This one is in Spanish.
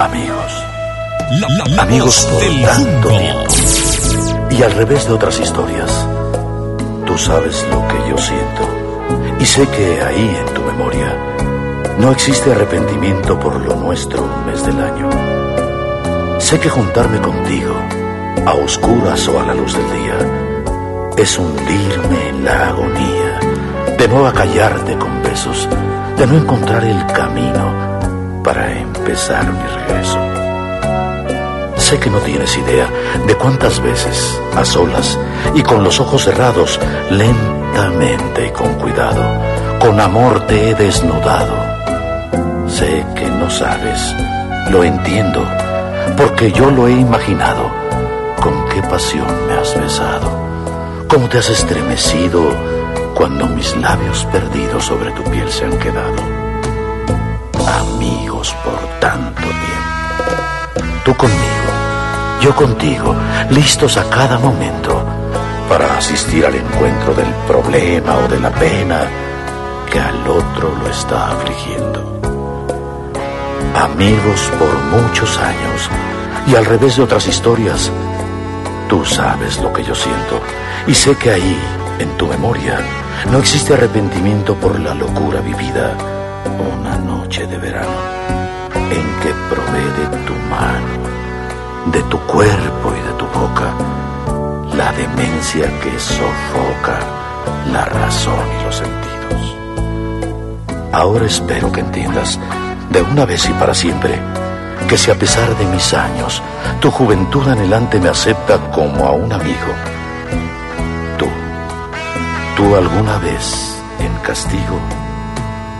Amigos. Amigos por tanto tiempo. Y al revés de otras historias, tú sabes lo que yo siento. Y sé que ahí en tu memoria no existe arrepentimiento por lo nuestro un mes del año. Sé que juntarme contigo, a oscuras o a la luz del día, es hundirme en la agonía, de no acallarte con besos, de no encontrar el camino para empezar mi regreso. Sé que no tienes idea de cuántas veces, a solas y con los ojos cerrados, lentamente y con cuidado, con amor te he desnudado. Sé que no sabes, lo entiendo, porque yo lo he imaginado. Con qué pasión me has besado, cómo te has estremecido cuando mis labios perdidos sobre tu piel se han quedado. Amigos por tanto tiempo, tú conmigo, yo contigo, listos a cada momento para asistir al encuentro del problema o de la pena que al otro lo está afligiendo. Amigos por muchos años, y al revés de otras historias, tú sabes lo que yo siento, y sé que ahí, en tu memoria, no existe arrepentimiento por la locura vivida una noche de verano, en que probé de tu mano, de tu cuerpo y de tu boca, la demencia que sofoca la razón y los sentidos. Ahora espero que entiendas, de una vez y para siempre, que si a pesar de mis años, tu juventud anhelante me acepta como a un amigo, tú alguna vez, en castigo,